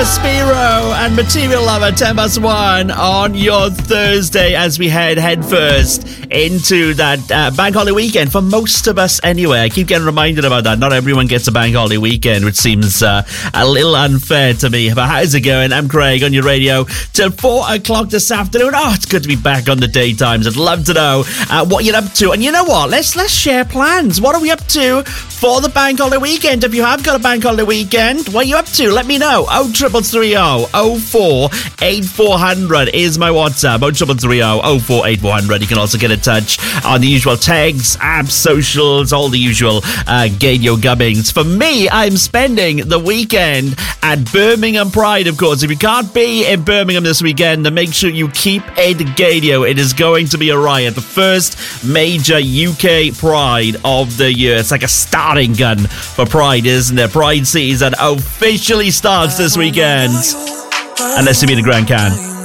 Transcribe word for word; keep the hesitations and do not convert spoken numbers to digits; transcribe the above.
Spiro and Material Lover, ten past one on your Thursday as we head headfirst into that uh, bank holiday weekend for most of us anyway. I keep getting reminded about that. Not everyone gets a bank holiday weekend, which seems uh, a little unfair to me. But how's it going? I'm Craig on your radio till four o'clock this afternoon. Oh, it's good to be back on the daytimes. I'd love to know uh, what you're up to. And you know what? Let's let's share plans. What are we up to for the bank holiday weekend? If you have got a bank holiday weekend, what are you up to? Let me know. Oh, triple three oh oh four eight four hundred is my WhatsApp. Oh, triple three oh oh four eight four hundred. You can also get in touch on the usual tags, apps, socials, all the usual uh, Gadio gubbings. For me, I'm spending the weekend at Birmingham Pride, of course. If you can't be in Birmingham this weekend, then make sure you keep it Gadio. It is going to be a riot. The first major U K Pride of the year. It's like a starting gun for Pride, isn't it? Pride season officially starts this weekend. Unless you mean the Grand Can.